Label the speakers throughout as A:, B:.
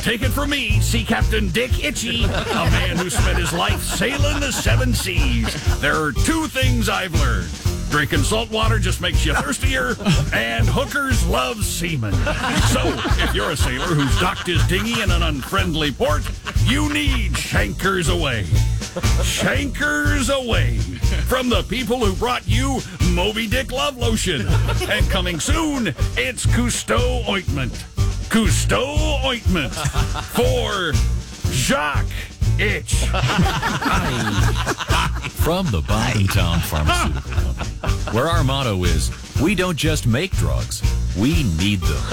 A: take it from me, Sea Captain Dick Itchy, a man who spent his life sailing the seven seas. There are two things I've learned. Drinking salt water just makes you thirstier, and hookers love seamen. So, if you're a sailor who's docked his dinghy in an unfriendly port, you need Shankers Away. Shankers Away. From the people who brought you Moby Dick Love Lotion. And coming soon, it's Cousteau Ointment. Cousteau Ointment for Jacques Itch.
B: From the Bottomtown Pharmaceutical Company, where our motto is, we don't just make drugs, we need them.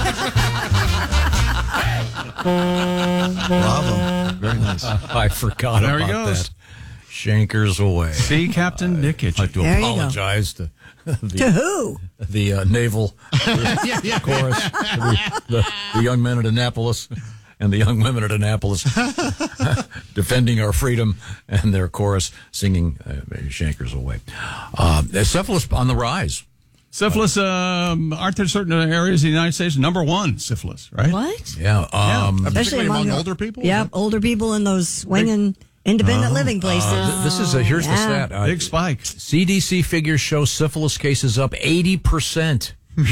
C: Bravo. Very nice.
B: I forgot
D: There he
B: about
D: goes.
B: that. Shankers Away.
D: See, Captain Dick Itchy.
B: I'd like to
E: There you go.
B: apologize to
E: To who?
B: the naval chorus, the young men at Annapolis and the young women at Annapolis defending our freedom, and their chorus singing Shankers Away. Syphilis on the rise.
D: Syphilis, aren't there certain areas of the United States? Number one, syphilis, right?
E: What?
B: Yeah.
E: Especially
C: Particularly among
E: the-
C: older people?
E: Yep, older people in those swinging independent living places.
B: This is here's the stat.
D: Big spike.
B: CDC figures show syphilis cases up 80%.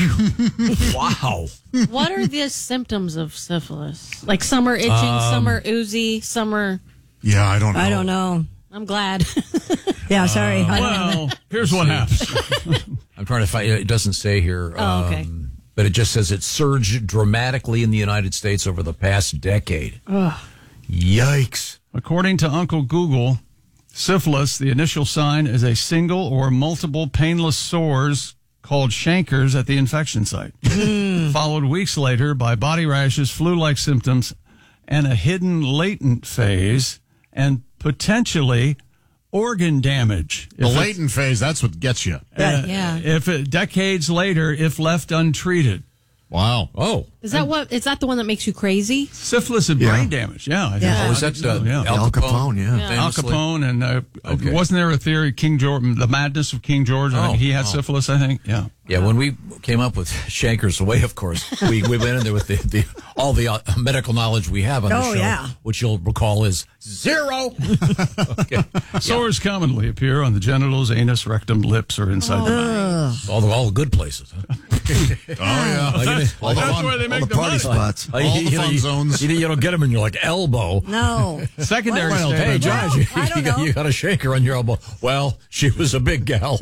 B: Wow.
F: What are the symptoms of syphilis? Like some are itching, some are oozy, some are...
C: Yeah, I don't know.
E: I don't know.
F: I'm glad.
E: Yeah, sorry.
D: Well, here's what happens.
B: I'm trying to find it. Doesn't say here.
F: Oh, okay.
B: But it just says it surged dramatically in the United States over the past decade. Yikes.
D: According to Uncle Google, syphilis, the initial sign is a single or multiple painless sores called chancres at the infection site, followed weeks later by body rashes, flu-like symptoms, and a hidden latent phase, and potentially organ damage.
C: The latent phase, that's what gets you.
F: Yeah.
D: If decades later, if left untreated.
C: Wow.
B: Oh.
F: Is that the one that makes you crazy?
D: Syphilis and brain damage, yeah. I think.
E: Yeah.
B: Oh, was that
D: Yeah.
C: Al Capone, yeah.
D: Al
B: famously?
D: Capone, and
B: Okay.
D: wasn't there a theory, King George, the madness of King George? I think he had
B: Oh.
D: syphilis, I think. Yeah.
B: Yeah, when we came up with Shankers Away, of course, we went in there with all the medical knowledge we have on the
E: Oh,
B: show,
E: yeah.
B: which you'll recall is zero. Okay.
D: Sores commonly appear on the genitals, anus, rectum, lips, or inside the mouth.
B: All the good places. Huh?
C: Oh, yeah. All the
D: That's
C: fun,
D: where they
C: all
D: make
C: the
D: the
C: party
D: money.
C: spots.
B: Like,
C: All the fun
B: you,
C: zones.
B: You don't get them in your elbow.
E: No.
D: Secondary
B: Well,
D: state.
B: hey, Josh,
E: Well, I don't know.
B: you got a shaker on your elbow. Well, she was a big gal.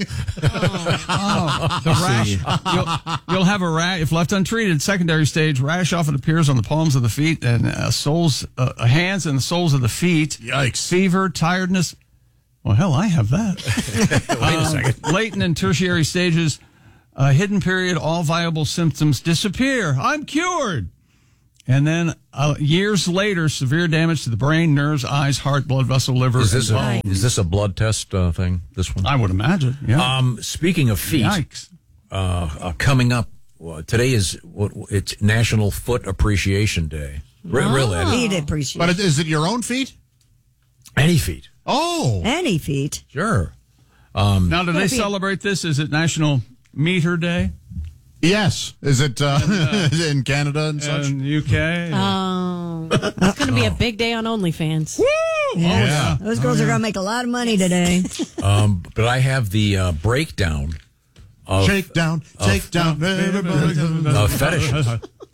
D: The rash. You'll have a rash if left untreated. Secondary stage rash often appears on the palms of the feet and hands and the soles of the feet.
C: Yikes.
D: Fever, tiredness. Well, hell, I have that.
B: Wait a second.
D: Latent and tertiary stages, hidden period, all viable symptoms disappear. I'm cured. And then years later, severe damage to the brain, nerves, eyes, heart, blood vessel, liver.
B: Is
D: and
B: this a blood test thing? This one.
D: I would imagine. Yeah.
B: Speaking of feet,
D: Yikes.
B: coming up today is it's National Foot Appreciation Day. Really, it is.
E: Feet appreciate.
C: But is it your own feet?
B: Any feet?
C: Oh.
E: Any feet.
B: Sure.
D: Now, do they celebrate this? Is it National Meter Day
C: Yes. Is it in Canada and such?
D: in the UK?
F: Oh, it's going to be a big day on OnlyFans.
C: Yeah.
E: Those girls are going to make a lot of money today.
B: But I have the breakdown of
C: Shake down, take down, everybody.
B: fetishes.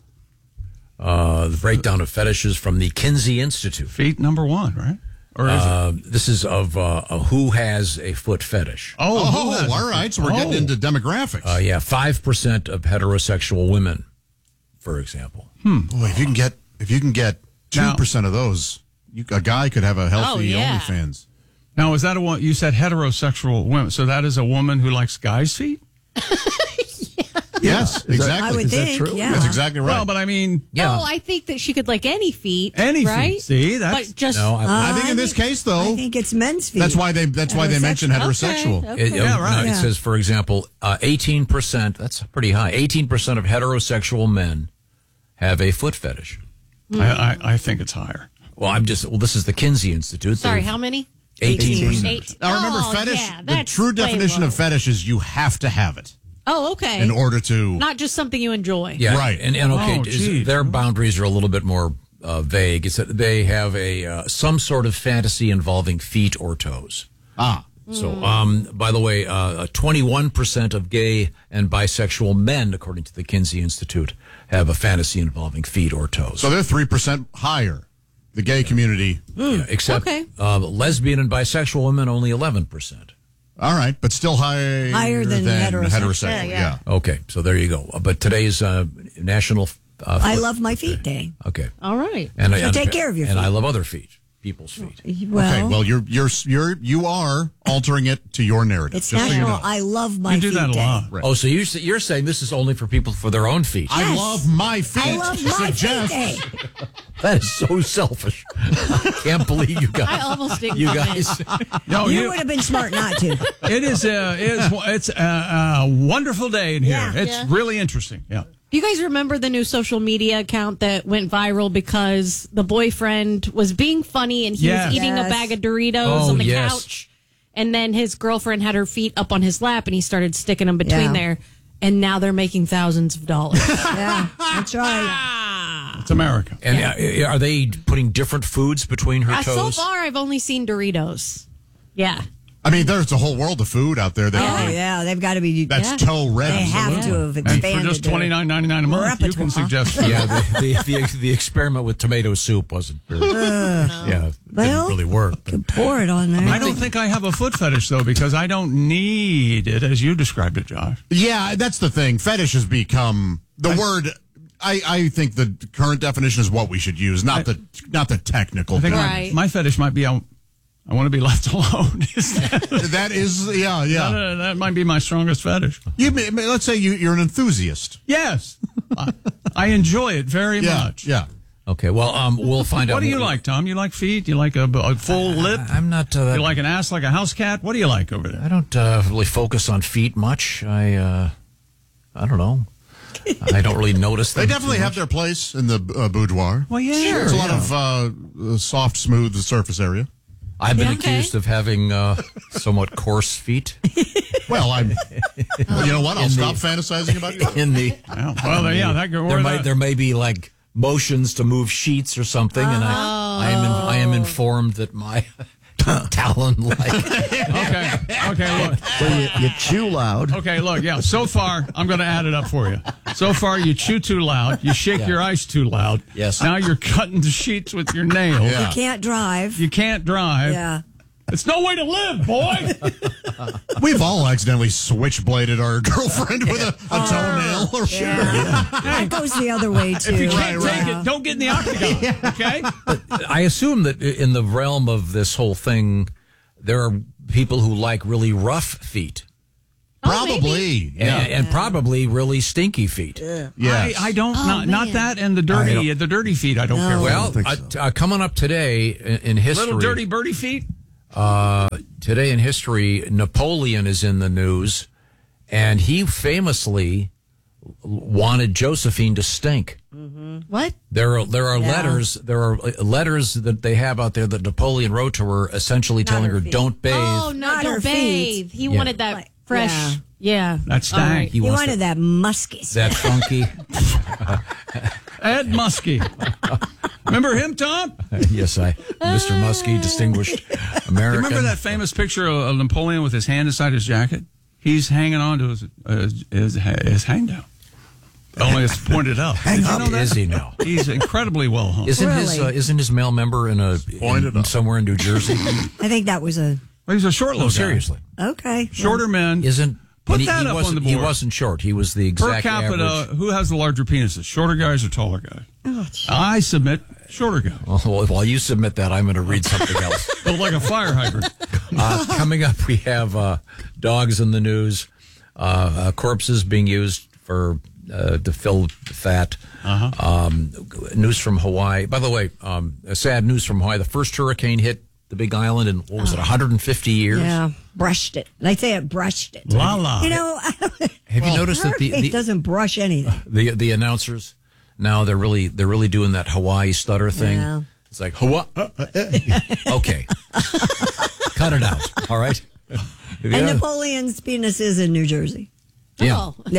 B: The breakdown of fetishes from the Kinsey Institute.
D: Feet number one, right? Or is it?
B: This is of who has a foot fetish.
C: Oh, all right. So we're getting into demographics.
B: 5% of heterosexual women, for example.
C: Boy, if you can get 2% of those, a guy could have a healthy
F: yeah.
C: OnlyFans.
D: Now, is that a one? You said heterosexual women, so that is a woman who likes guys' feet?
C: Yes, exactly.
E: I would
B: Is that
E: think,
B: true?
E: yeah.
C: That's exactly right.
D: Well, but I mean,
B: Yeah.
F: Oh, I think that she could like any feet.
D: Any feet.
F: right?
D: See, that's-
F: But just
B: No,
C: I think in this case, though,
E: I think it's men's feet.
C: that's why they mention heterosexual.
F: Okay.
D: Yeah, right.
B: It says, for example, 18%. That's pretty high. 18% of heterosexual men have a foot fetish.
D: I think it's higher.
B: Well, this is the Kinsey Institute.
F: Sorry,
B: They've-
F: how many?
B: 18%.
C: Now remember,
F: Oh,
C: fetish.
F: yeah,
C: the
F: that's
C: true
F: way
C: definition
F: low.
C: of fetish is you have to have it
F: Oh, okay.
C: in order to.
F: Not just something you enjoy.
B: Yeah,
C: Right.
B: And okay,
D: Oh, geez.
B: their boundaries are a little bit more vague. It's that they have some sort of fantasy involving feet or toes. So, by the way, 21% of gay and bisexual men, according to the Kinsey Institute, have a fantasy involving feet or toes.
C: So they're 3% higher. The gay community.
B: Yeah, except
F: Okay.
B: Lesbian and bisexual women, only 11%.
C: All right, but still higher
E: than heterosexual.
C: Yeah.
B: Okay, so there you go. But today's National
E: I love my feet day.
B: Okay.
F: All right.
B: And
E: So take care of your
B: And
E: feet.
B: I love other feet, people's feet.
E: Well,
C: Okay, well, you are altering it to your narrative.
E: it's
C: just so you
E: National
C: know.
E: I love my
D: You do
E: feet
D: that a
E: day.
D: lot.
C: Right.
B: Oh, so you're saying this is only for people for their own feet?
C: I love my feet.
E: I love my feet
C: Suggest-
E: day.
B: That is so selfish. I can't believe you guys.
F: I almost didn't
B: You
F: comment.
B: guys.
D: No,
E: You would have been smart not to.
D: it's a wonderful day in here.
E: Yeah.
D: It's
F: Yeah.
D: really interesting. Yeah.
F: Do you guys remember the new social media account that went viral because the boyfriend was being funny and he
D: Yes.
F: was eating a
E: Yes.
F: bag of Doritos
B: Oh,
F: on the
B: yes.
F: couch? And then his girlfriend had her feet up on his lap and he started sticking them between
E: Yeah.
F: there. And now they're making thousands of dollars.
E: Yeah, that's right.
D: It's America.
B: And are they putting different foods between her
F: So
B: toes?
F: far, I've only seen Doritos. Yeah.
C: I mean, there's a whole world of food out there that
E: Oh, yeah, they've got to be.
C: that's
F: Yeah.
C: toe red.
E: They have to have
D: And
E: expanded.
D: for just
E: their-
D: $29.99 a month, you can
E: repertoire.
D: suggest food.
B: Yeah, the experiment with tomato soup wasn't really, didn't
E: Well,
B: really work.
E: Pour it on there.
D: I don't think I have a foot fetish, though, because I don't need it as you described it, Josh.
C: Yeah, that's the thing. Fetish has become the word. I think the current definition is what we should use, not the technical.
D: I think
F: Right.
D: my fetish might be I want to be left alone.
C: That is, yeah.
D: That might be my strongest fetish.
C: Let's say you're an enthusiast.
D: Yes. I enjoy it very much.
C: Yeah.
B: Okay, well, we'll find out.
D: What do you like, Tom? You like feet? You like a full lip?
B: I'm not.
D: You like an ass like a house cat? What do you like over there?
B: I don't really focus on feet much. I don't know. I don't really notice them.
C: They definitely
B: too
C: have
B: much.
C: their place in the boudoir.
D: Well, yeah.
C: There's a lot of soft, smooth surface area.
B: I've been
F: Yeah, okay.
B: accused of having somewhat coarse feet.
C: Well, you know what? I'll stop fantasizing about you.
B: In the
D: That
B: there may be like motions to move sheets or something, and I am informed that my talon like.
D: Okay, look.
G: So you chew loud.
D: Okay, look, yeah. So far, I'm going to add it up for you. So far, you chew too loud. You shake your ice too loud.
B: Yes.
D: Now you're cutting the sheets with your nails.
C: Yeah.
E: You can't drive.
D: You can't drive.
E: Yeah.
D: It's no way to live, boy.
C: We've all accidentally switchbladed our girlfriend with a toenail. Or
E: That goes the other way, too.
D: If you can't
C: Right,
D: take it, don't get in the octagon. Okay?
B: I assume that in the realm of this whole thing, there are people who like really rough feet.
C: Probably. Yeah.
B: And probably really stinky feet.
C: Yes.
D: I don't, not
F: man.
D: that and the dirty feet I don't care about.
B: Well,
C: think
B: coming up today in history,
D: Little dirty birdie feet?
B: today in history, Napoleon is in the news, and he famously wanted Josephine to stink.
F: What?
B: There are letters that they have out there that Napoleon wrote to her, essentially telling
E: her
B: her
E: feet.
B: don't bathe.
F: Oh, no,
E: Not her
F: don't
E: feet.
F: bathe. He wanted that
E: Like,
F: fresh. Yeah.
D: That stank.
F: All right.
B: He
E: You
B: wants
E: wanted that musky
B: that funky.
D: Ed Muskie. Remember him, Tom?
B: Yes, Mr. Muskie, distinguished American.
D: Remember that famous picture of Napoleon with his hand inside his jacket? He's hanging on to his hang down. Only it's pointed up. Did you know that?
B: Is he now?
D: He's incredibly well hung.
B: Isn't his male member
C: Pointed up.
B: somewhere in New Jersey?
E: I think that was a.
D: Well, he's a short little
B: No,
D: guy.
B: seriously.
E: Okay.
D: Shorter men. Put
B: and he
D: that up on
B: wasn't-
D: the
B: He
D: board.
B: wasn't short. He was the
D: Per
B: exact
D: capita,
B: average.
D: who has the larger penises? Shorter guys or taller guys?
E: Oh,
D: I submit shorter guy.
B: Well, while you submit that, I'm going to read something else.
D: Built like a fire hydrant.
B: Coming up, we have dogs in the news, corpses being used to fill fat. News from Hawaii. By the way, sad news from Hawaii. The first hurricane hit the Big Island in, 150 years?
E: Yeah. Brushed it. They say it brushed it.
D: La la.
E: You know,
B: Have you noticed that
E: it doesn't brush anything.
B: the announcers now they're really doing that Hawaii stutter thing?
E: Yeah.
B: It's like Hawaii. Okay, cut it out. All right.
E: And Napoleon's penis is in New Jersey.
B: Yeah.
F: Oh.
E: Yeah.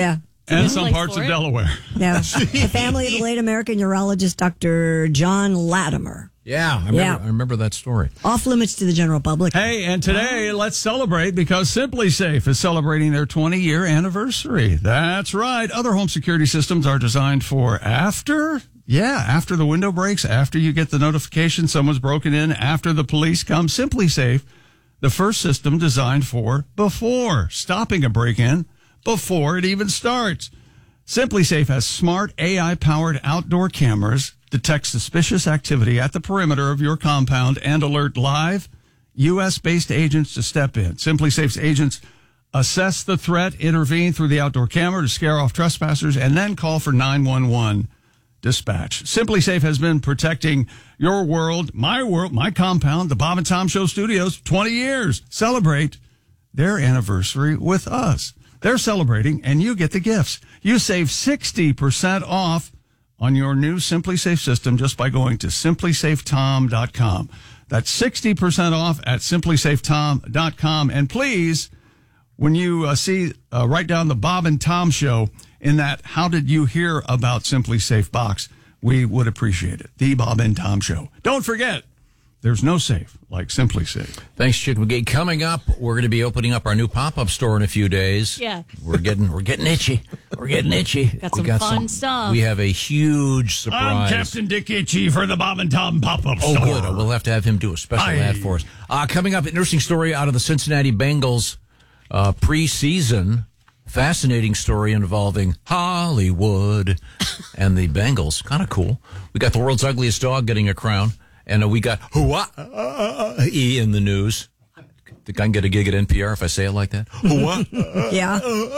D: And
F: good
D: some
F: place
D: parts
F: for
D: of
F: it.
D: Delaware.
E: Yeah. The family of the late American urologist Dr. John Latimer.
B: Yeah, I remember that story.
E: Off limits to the general public.
D: Hey, and today, let's celebrate because Simply Safe is celebrating their 20-year anniversary. That's right. Other home security systems are designed for after the window breaks, after you get the notification someone's broken in, after the police come. Simply Safe, the first system designed for before, stopping a break-in before it even starts. Simply Safe has smart AI-powered outdoor cameras, detect suspicious activity at the perimeter of your compound, and alert live U.S.-based agents to step in. Simply Safe's agents assess the threat, intervene through the outdoor camera to scare off trespassers, and then call for 911 dispatch. Simply Safe has been protecting your world, my compound, the Bob and Tom Show studios, 20 years. Celebrate their anniversary with us. They're celebrating, and you get the gifts. You save 60% off on your new Simply Safe system just by going to simplysafetom.com. That's 60% off at simplysafetom.com. And please, when you write down the Bob and Tom Show in that How Did You Hear About Simply Safe box, we would appreciate it. The Bob and Tom Show. Don't forget, there's no safe like Simply Safe.
B: Thanks, Chick McGee. Coming up, we're going to be opening up our new pop-up store in a few days.
F: Yeah.
B: We're getting itchy. We're getting itchy.
F: Got some fun stuff.
B: We have a huge surprise.
A: I'm Captain Dick Itchy for the Bob and Tom pop-up
B: Oh,
A: store.
B: good. We'll have to have him do a special ad for us. Coming up, an interesting story out of the Cincinnati Bengals preseason. Fascinating story involving Hollywood and the Bengals. Kind of cool. We got the world's ugliest dog getting a crown, and we got Hawaii in the news. Think I can get a gig at NPR if I say it like that?
E: Yeah.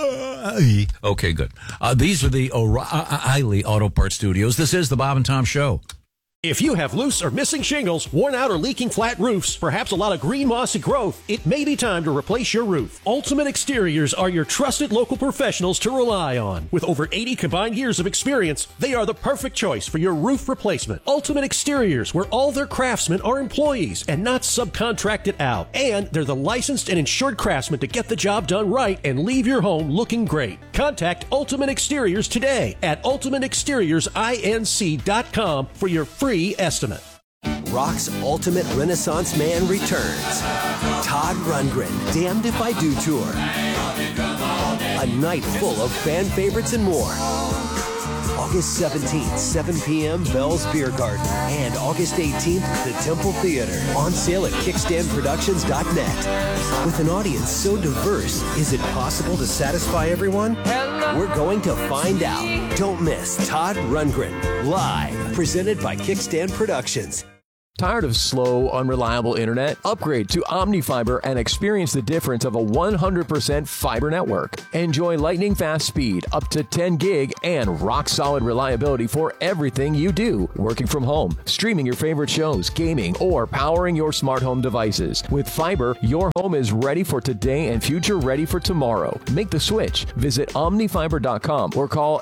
B: Okay, good. These are the O'Reilly Auto Parts Studios. This is the Bob and Tom Show.
H: If you have loose or missing shingles, worn out or leaking flat roofs, perhaps a lot of green mossy growth, it may be time to replace your roof. Ultimate Exteriors are your trusted local professionals to rely on. With over 80 combined years of experience, they are the perfect choice for your roof replacement. Ultimate Exteriors, where all their craftsmen are employees and not subcontracted out. And they're the licensed and insured craftsmen to get the job done right and leave your home looking great. Contact Ultimate Exteriors today at ultimateexteriorsInc.com for your free estimate.
I: Rock's ultimate Renaissance man returns. Todd Rundgren, Damned If I Do Tour. A night full of fan favorites and more. August 17th, 7 p.m., Bell's Beer Garden. And August 18th, the Temple Theater. On sale at kickstandproductions.net. With an audience so diverse, is it possible to satisfy everyone? We're going to find out. Don't miss Todd Rundgren, live, presented by Kickstand Productions.
J: Tired of slow, unreliable internet? Upgrade to OmniFiber and experience the difference of a 100% fiber network. Enjoy lightning fast speed, up to 10 gig, and rock-solid reliability for everything you do. Working from home, streaming your favorite shows, gaming, or powering your smart home devices. With fiber, your home is ready for today and future ready for tomorrow. Make the switch. Visit OmniFiber.com or call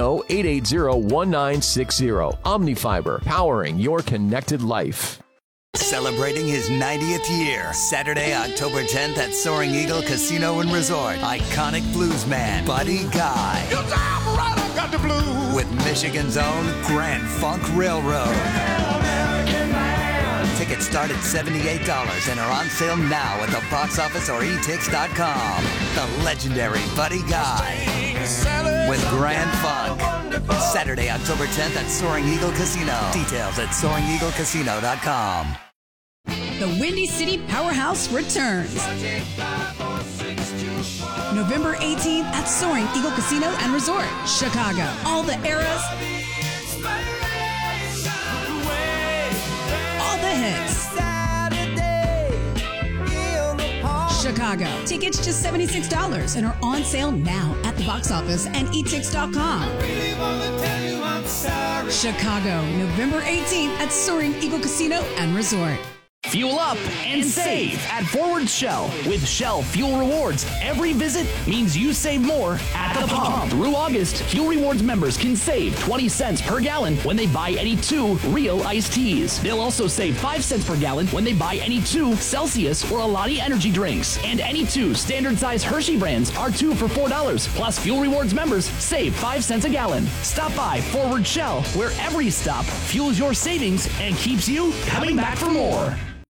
J: 810-880-1960. OmniFiber, powering your connected life.
K: Celebrating his 90th year, Saturday, October 10th at Soaring Eagle Casino and Resort. Iconic bluesman Buddy Guy. Got the blues. With Michigan's own Grand Funk Railroad. Tickets start at $78 and are on sale now at the box office or etix.com. The legendary Buddy Guy with Grand Funk. Saturday, October 10th at Soaring Eagle Casino. Details at SoaringEagleCasino.com.
L: The Windy City Powerhouse returns. November 18th at Soaring Eagle Casino and Resort, Chicago. All the eras, all the hits. Chicago. Tickets just $76 and are on sale now at the box office and etix.com. Chicago, November 18th at Soaring Eagle Casino and Resort.
M: Fuel up and save at Forward Shell. With Shell Fuel Rewards, every visit means you save more at the pump. Through August, Fuel Rewards members can save 20 cents per gallon when they buy any 2 real iced teas. They'll also save 5 cents per gallon when they buy any 2 Celsius or Alani energy drinks. And any 2 standard size Hershey brands are 2 for $4. Plus, Fuel Rewards members save 5 cents a gallon. Stop by Forward Shell, where every stop fuels your savings and keeps you coming back for more.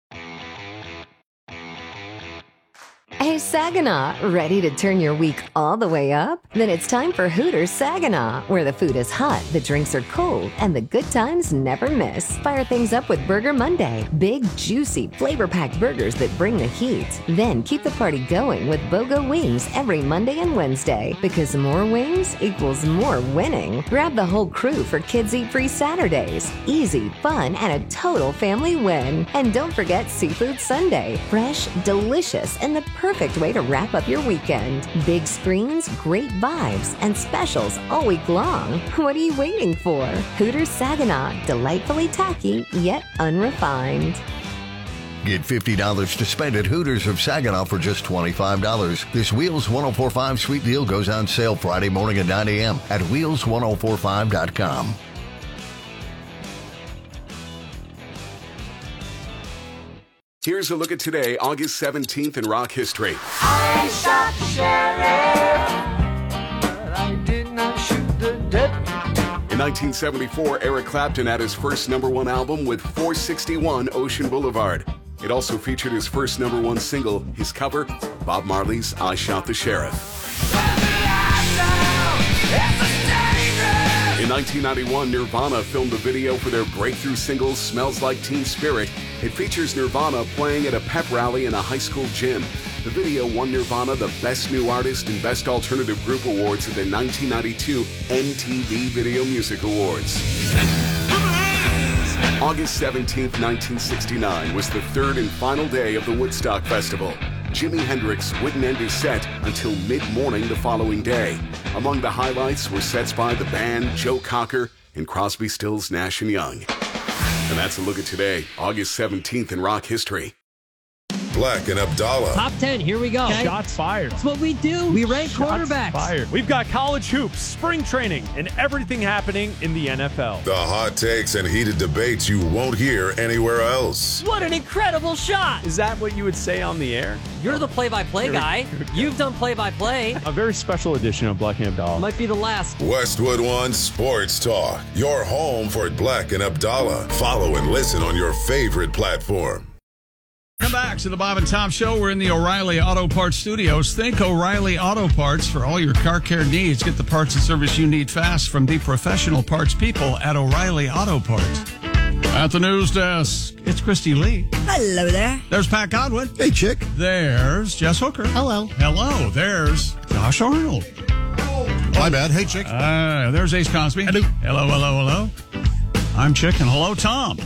N: Hey, Saginaw, ready to turn your week all the way up? Then it's time for Hooters Saginaw, where the food is hot, the drinks are cold, and the good times never miss. Fire things up with Burger Monday. Big, juicy, flavor-packed burgers that bring the heat. Then keep the party going with BOGO Wings every Monday and Wednesday, because more wings equals more winning. Grab the whole crew for Kids Eat Free Saturdays. Easy, fun, and a total family win. And don't forget Seafood Sunday. Fresh, delicious, and the perfect way to wrap up your weekend. Big screens, great vibes, and specials all week long. What are you waiting for? Hooters Saginaw, delightfully tacky yet unrefined.
O: Get $50 to spend at Hooters of Saginaw for just $25. This Wheels 1045 sweet deal goes on sale Friday morning at 9 a.m. at wheels1045.com.
P: Here's a look at today, August 17th in rock history.
Q: I shot the sheriff, but I did not shoot the deputy.
P: In 1974, Eric Clapton had his first #1 album with 461 Ocean Boulevard. It also featured his first #1 single, his cover, Bob Marley's I Shot the Sheriff. In 1991, Nirvana filmed a video for their breakthrough single, Smells Like Teen Spirit. It features Nirvana playing at a pep rally in a high school gym. The video won Nirvana the Best New Artist and Best Alternative Group Awards at the 1992 MTV Video Music Awards. August 17th, 1969 was the third and final day of the Woodstock Festival. Jimi Hendrix wouldn't end his set until mid-morning the following day. Among the highlights were sets by the band, Joe Cocker, and Crosby, Stills, Nash & Young. And that's a look at today, August 17th in rock history.
R: Black and Abdallah.
S: Top 10, here we go. Okay.
T: Shots fired.
S: That's what we do. We rank quarterbacks.
T: Fired. We've got college hoops, spring training, and everything happening in the NFL.
R: The hot takes and heated debates you won't hear anywhere else.
S: What an incredible shot.
T: Is that what you would say on the air?
S: You're the play-by-play guy. You've done play-by-play.
T: A very special edition of Black and Abdallah.
S: Might be the last.
R: Westwood One Sports Talk. Your home for Black and Abdallah. Follow and listen on your favorite platform.
D: Come back to the Bob and Tom Show. We're in the O'Reilly Auto Parts Studios. Think O'Reilly Auto Parts for all your car care needs. Get the parts and service you need fast from the professional parts people at O'Reilly Auto Parts. At the news desk, it's Christy Lee.
E: Hello there.
D: There's Pat Godwin.
G: Hey, chick.
D: There's Jess Hooker.
F: Hello.
D: Hello. There's Josh Arnold.
C: My bad. Hey, chick.
D: There's Ace Cosby.
C: Hello.
D: Hello, hello, hello. I'm Chick, and hello, Tom.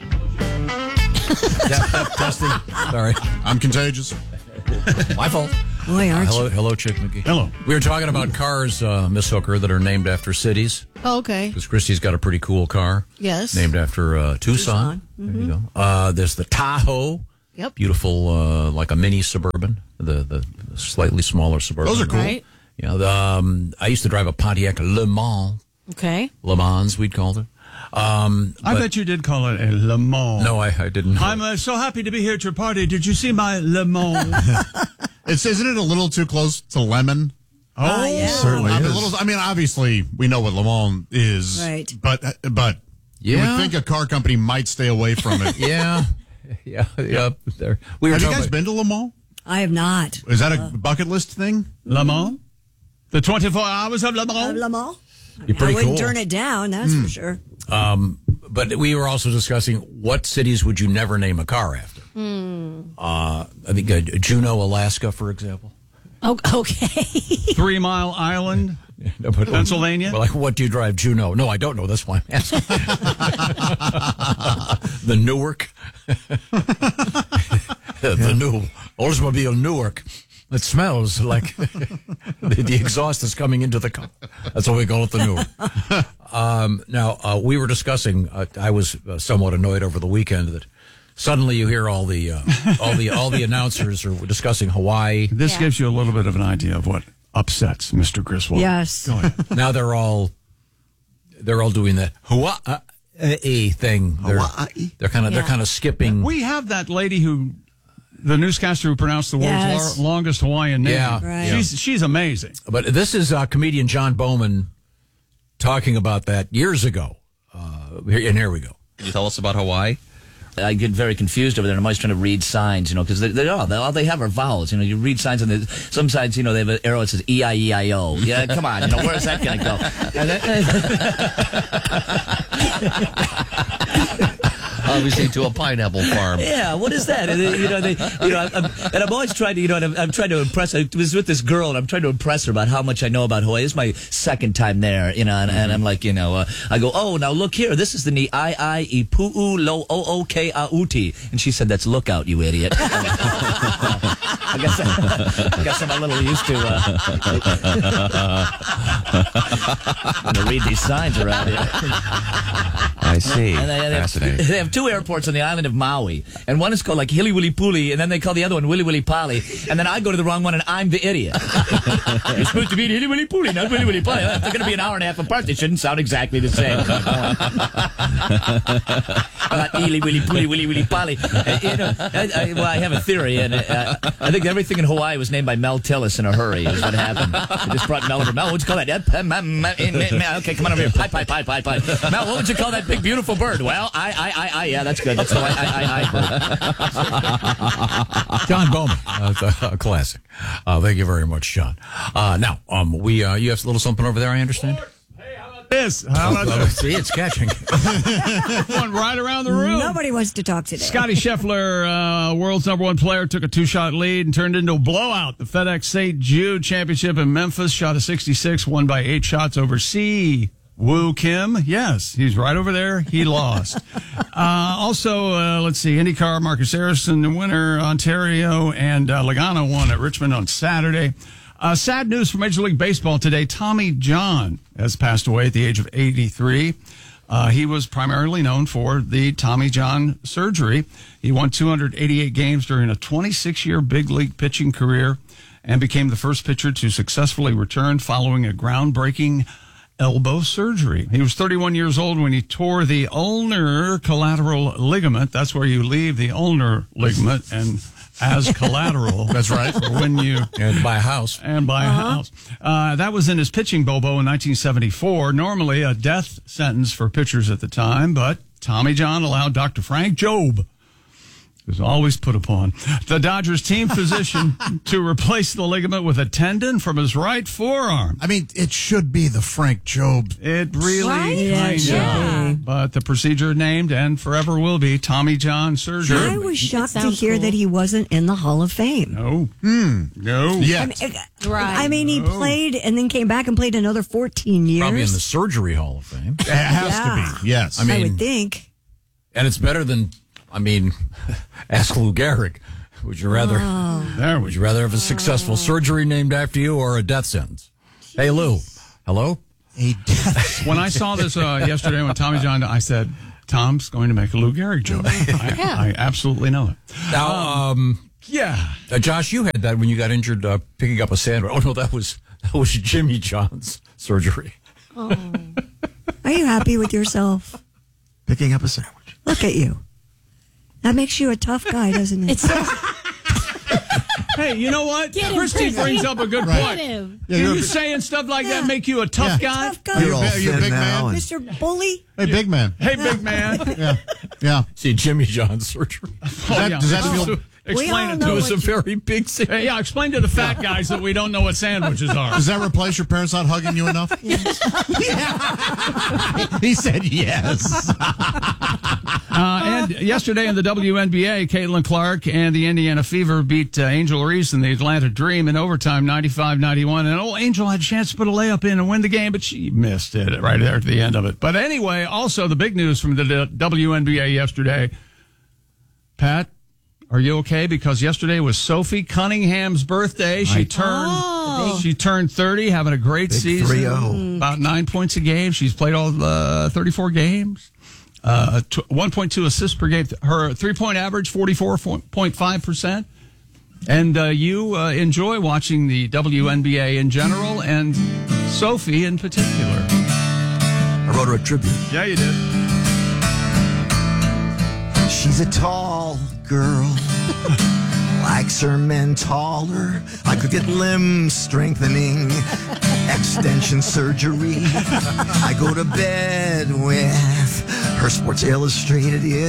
B: Testing. Sorry.
C: I'm contagious.
B: My fault.
E: Boy, aren't you?
B: Hello, Chick McGee.
D: Hello.
B: We were talking about cars, Miss Hooker, that are named after cities.
F: Oh, okay.
B: Because Christy's got a pretty cool car.
F: Yes.
B: Named after Tucson.
F: Mm-hmm.
B: There you go. There's the Tahoe.
F: Yep.
B: Beautiful, like a mini Suburban. The slightly smaller Suburban.
C: Those are cool.
F: Right.
B: Yeah. I used to drive a Pontiac Le Mans.
F: Okay.
B: Le Mans, we'd called it.
D: I bet you did call it a Le Mans.
B: No, I didn't.
D: I'm so happy to be here at your party. Did you see my Le Mans?
C: Isn't it a little too close to lemon?
D: Oh,
E: yeah.
C: Certainly. I mean, obviously, we know what Le Mans is.
E: Right.
C: But you would think a car company might stay away from it.
B: Yeah. There.
C: Have you guys been to Le Mans?
E: I have not.
C: Is that a bucket list thing?
D: Le Mans? The 24 hours of Le Mans?
E: Le Mans?
B: You're pretty
E: I wouldn't
B: cool.
E: turn it down, that's for sure.
B: But we were also discussing what cities would you never name a car after. I think Juneau, Alaska, for example.
F: Oh, okay.
D: 3 Mile Island, Pennsylvania.
B: Well, like, what do you drive, Juneau? No, I don't know. That's why I'm asking. The Newark. The new Oldsmobile Newark. It smells like the exhaust is coming into the car. That's what we call it, the Newark. Now, we were discussing, I was somewhat annoyed over the weekend that suddenly you hear all the announcers are discussing Hawaii.
D: This gives you a little bit of an idea of what upsets Mr. Griswold.
E: Yes.
D: Go ahead.
B: Now they're all doing the Hawaii thing. They're kind of skipping.
D: We have that lady the newscaster who pronounced the world's longest Hawaiian name.
B: Yeah,
E: right.
D: She's amazing.
B: But this is comedian John Bowman talking about that years ago. And here we go.
U: Can you tell us about Hawaii? I get very confused over there. I'm always trying to read signs, because all they have are vowels. You read signs, and some signs, they have an arrow that says E-I-E-I-O. Yeah, come on, where's that going to go?
G: Obviously, to a pineapple farm.
U: Yeah, what is that? And I'm always trying to, I'm trying to impress. I was with this girl, and I'm trying to impress her about how much I know about Hawaii. It's my second time there, and I'm like, I go, oh, now look here. This is the Ni-I-I-I-Pu'u lo o-o-k-a-uti. And she said, that's lookout, you idiot. I guess I'm a little used to read these signs around here.
G: I see.
U: And
G: Fascinating.
U: They have two airports on the island of Maui, and one is called like Hili Wili Puli, and then they call the other one Wili Wili Pali, and then I go to the wrong one, and I'm the idiot. You're supposed to be Hili Wili Puli, not Wili Wili Pali. If they're going to be an hour and a half apart, they shouldn't sound exactly the same. Not Hili Wili Puli, Wili Wili Pali. I have a theory, and I think everything in Hawaii was named by Mel Tillis in a hurry. Is what happened. They just brought Mel over. Mel, what'd you call that? Okay, come on over here. Pie. Mel, what would you call that big beautiful bird? Well, yeah, that's good. That's the I bird.
B: John Bowman, a classic. Thank you very much, John. Now, you have a little something over there, I understand?
D: This. How about this?
B: See, it's catching.
D: One right around the room.
E: Nobody wants to talk today.
D: Scotty Scheffler, world's #1 player, took a 2-shot lead and turned into a blowout. The FedEx St. Jude Championship in Memphis, shot a 66, won by 8 shots over Woo Kim. Yes, he's right over there. He lost. Also, let's see, IndyCar, Marcus Harrison, the winner, Ontario, and Logano won at Richmond on Saturday. Sad news from Major League Baseball today. Tommy John has passed away at the age of 83. He was primarily known for the Tommy John surgery. He won 288 games during a 26-year big league pitching career and became the first pitcher to successfully return following a groundbreaking elbow surgery. He was 31 years old when he tore the ulnar collateral ligament. That's where you leave the ulnar ligament and as collateral.
C: That's right.
D: When you
B: and buy a house.
D: That was in his pitching bobo in 1974. Normally a death sentence for pitchers at the time, but Tommy John allowed Dr. Frank Jobe, who's always put upon, the Dodgers team physician, to replace the ligament with a tendon from his right forearm.
C: I mean, it should be the Frank Jobe.
D: It really kind of. But the procedure named and forever will be Tommy John surgery.
E: I was shocked to hear that he wasn't in the Hall of Fame.
D: No. No.
C: Yeah.
E: I mean, he played and then came back and played another 14 years.
B: Probably in the Surgery Hall of Fame.
C: It has to be. Yes.
E: I would think.
B: And it's better than, ask Lou Gehrig. Would you rather have a successful surgery named after you or a death sentence? Hey, Lou. Hello?
C: A death.
D: When I saw this yesterday when Tommy John, I said, Tom's going to make a Lou Gehrig joke. I absolutely know it.
B: Now, Josh, you had that when you got injured picking up a sandwich. Oh, no, that was Jimmy John's surgery.
E: Oh. Are you happy with yourself?
G: Picking up a sandwich.
E: Look at you. That makes you a tough guy, doesn't it?
D: Hey, you know what? Christy brings up a good point. You saying stuff like that make you a tough guy?
E: Tough guy.
C: You're a big man.
E: Mr. Bully?
C: Hey, big man.
D: Hey, big man.
C: Yeah.
B: See, Jimmy John's surgery.
C: Does that feel...
D: Explain it to us.
B: It's a very big sandwich.
D: Yeah, explain to the fat guys that we don't know what sandwiches are.
C: Does that replace your parents not hugging you enough? He said yes.
D: And yesterday in the WNBA, Caitlin Clark and the Indiana Fever beat Angel Reese and the Atlanta Dream in overtime, 95-91. And old Angel had a chance to put a layup in and win the game, but she missed it right there at the end of it. But anyway, also the big news from the WNBA yesterday, Pat, are you okay? Because yesterday was Sophie Cunningham's birthday. She turned 30, having a great season.
G: 3-0.
D: About 9 points a game. She's played all 34 games. 1.2 assists per game. Her three-point average, 44.5%. And you enjoy watching the WNBA in general and Sophie in particular.
G: I wrote her a tribute.
D: Yeah, you did.
G: She's a tall girl, likes her men taller. I could get limb strengthening, extension surgery. I go to bed with her Sports Illustrated